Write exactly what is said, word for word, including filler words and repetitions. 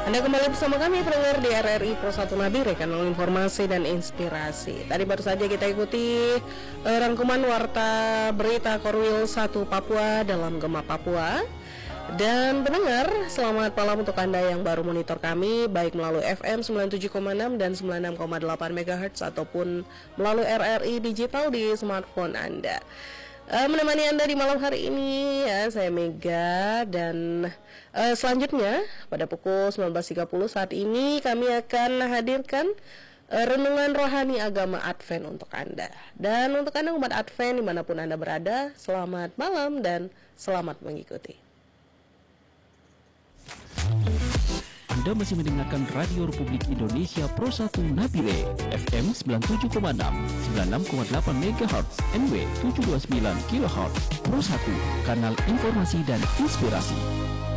Anda kembali bersama kami pendengar di R R I Pro satu Nabire, kanal informasi dan inspirasi. Tadi baru saja kita ikuti uh, rangkuman warta berita Korwil satu Papua dalam Gema Papua. Dan pendengar, selamat malam untuk Anda yang baru monitor kami baik melalui F M sembilan puluh tujuh koma enam dan sembilan puluh enam koma delapan megahertz ataupun melalui R R I digital di smartphone Anda. Uh, menemani Anda di malam hari ini ya, saya Mega. Dan uh, selanjutnya pada pukul sembilan belas tiga puluh saat ini kami akan hadirkan uh, renungan rohani agama Advent untuk Anda. Dan untuk Anda umat Advent dimanapun Anda berada, selamat malam dan selamat mengikuti. Anda masih mendengarkan Radio Republik Indonesia Pro satu Nabire F M sembilan puluh tujuh koma enam, sembilan puluh enam koma delapan megahertz, N W tujuh dua sembilan kilohertz. Pro satu, kanal informasi dan inspirasi.